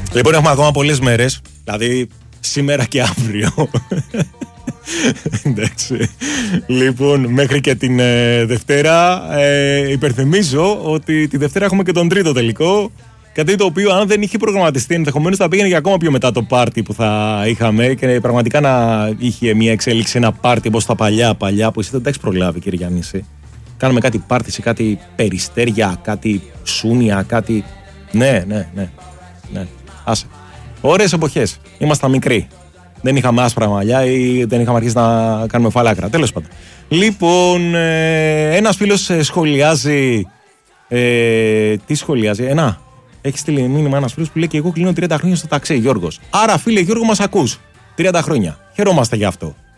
Λοιπόν, έχουμε ακόμα πολλές μέρες. Δηλαδή, σήμερα και αύριο. Εντάξει. Λοιπόν, μέχρι και την Δευτέρα. Υπενθυμίζω ότι τη Δευτέρα έχουμε και τον τρίτο τελικό. Κάτι το οποίο, αν δεν είχε προγραμματιστεί, ενδεχομένως θα πήγαινε και ακόμα πιο μετά το πάρτι που θα είχαμε και πραγματικά να είχε μια εξέλιξη, ένα πάρτι όπως τα παλιά που εσύ δεν τα έχεις προλάβει, κύριε Γιάννηση. Κάναμε κάτι πάρτι σε κάτι περιστέρια, κάτι σούνια, κάτι. Ναι. Άσε. Ωραίες εποχές. Ήμασταν μικροί. Δεν είχαμε άσπρα μαλλιά ή δεν είχαμε αρχίσει να κάνουμε φαλάκρα. Τέλος πάντων. Λοιπόν, ένας φίλος σχολιάζει. Τι σχολιάζει, έχει στείλει μήνυμα ένας φίλος που λέει και εγώ κλείνω 30 χρόνια στο ταξί, Γιώργος. Άρα, φίλε Γιώργο, μας ακούς. 30 χρόνια. Χαιρόμαστε γι' αυτό.